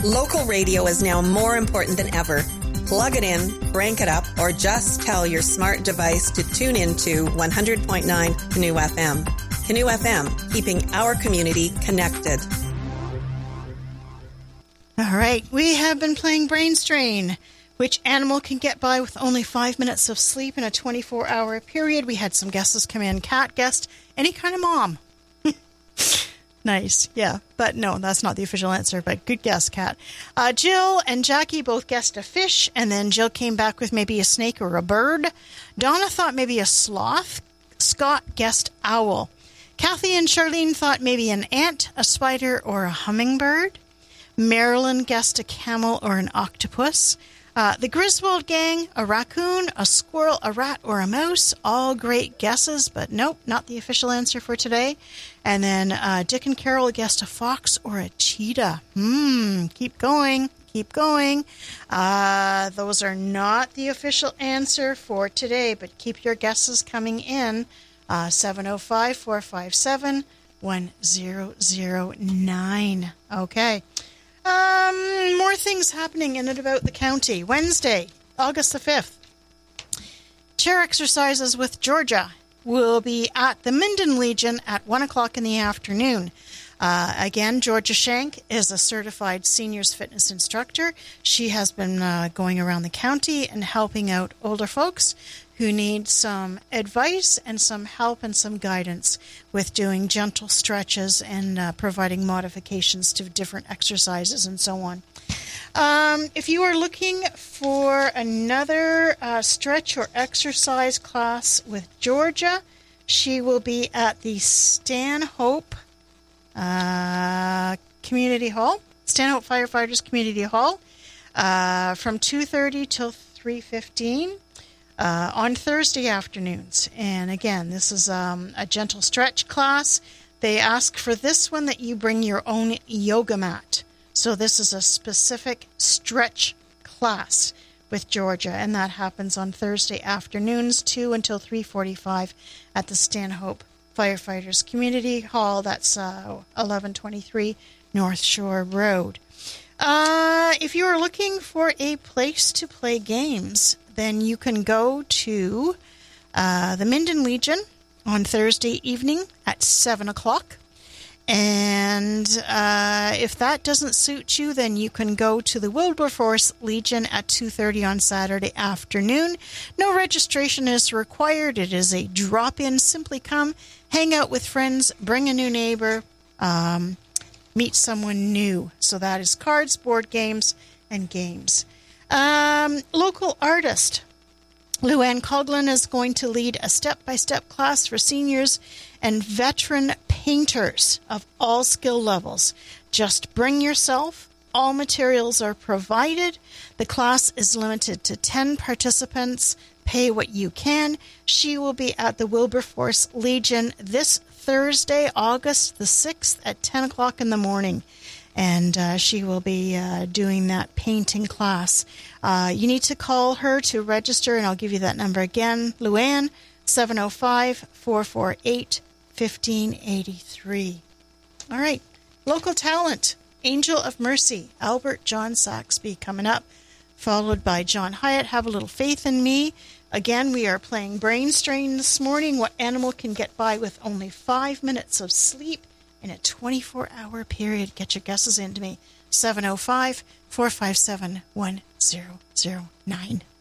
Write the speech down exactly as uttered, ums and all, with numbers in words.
Local radio is now more important than ever. Plug it in, crank it up, or just tell your smart device to tune into one hundred point nine Canoe F M. Canoe F M, keeping our community connected. All right, we have been playing Brain Strain. Which animal can get by with only five minutes of sleep in a twenty-four hour period? We had some guesses come in. Cat guessed any kind of mom. Nice, yeah. But no, that's not the official answer, but good guess, Kat. Uh, Jill and Jackie both guessed a fish, and then Jill came back with maybe a snake or a bird. Donna thought maybe a sloth. Scott guessed owl. Kathy and Charlene thought maybe an ant, a spider, or a hummingbird. Marilyn guessed a camel or an octopus. Uh, the Griswold gang, a raccoon, a squirrel, a rat, or a mouse. All great guesses, but nope, not the official answer for today. And then uh, Dick and Carol guessed a fox or a cheetah. Hmm, keep going, keep going. Uh, those are not the official answer for today, but keep your guesses coming in. Uh, seven oh five, four five seven, one oh oh nine. Okay. Um, more things happening in and about the county. Wednesday, August the fifth. Chair exercises with Georgia will be at the Minden Legion at one o'clock in the afternoon. Uh, again, Georgia Shank is a certified seniors fitness instructor. She has been uh, going around the county and helping out older folks who need some advice and some help and some guidance with doing gentle stretches and uh, providing modifications to different exercises and so on. Um, if you are looking for another uh, stretch or exercise class with Georgia, she will be at the Stanhope uh, Community Hall, Stanhope Firefighters Community Hall, uh, from two thirty till three fifteen. Uh, on Thursday afternoons. And again, this is um, a gentle stretch class. They ask for this one that you bring your own yoga mat. So this is a specific stretch class with Georgia, and that happens on Thursday afternoons, two until three forty-five at the Stanhope Firefighters Community Hall. That's uh, eleven twenty-three North Shore Road. Uh, if you are looking for a place to play games, then you can go to uh, the Minden Legion on Thursday evening at seven o'clock. And uh, if that doesn't suit you, then you can go to the Wilberforce Legion at two thirty on Saturday afternoon. No registration is required. It is a drop-in. Simply come, hang out with friends, bring a new neighbor, um, meet someone new. So that is cards, board games, and games. Um, local artist Luann Coughlin is going to lead a step-by-step class for seniors and veteran painters of all skill levels. Just bring yourself. All materials are provided. The class is limited to ten participants. Pay what you can. She will be at the Wilberforce Legion this Thursday, August the sixth at ten o'clock in the morning. And uh, she will be uh, doing that painting class. Uh, you need to call her to register, and I'll give you that number again. Luann, seven oh five, four four eight, one five eight three. All right. Local talent, Angel of Mercy, Albert John Saxby coming up, followed by John Hyatt, Have a Little Faith in Me. Again, we are playing Brain Strain this morning. What animal can get by with only five minutes of sleep in a twenty-four hour period? Get your guesses into me. seven oh five, four five seven, one oh oh nine.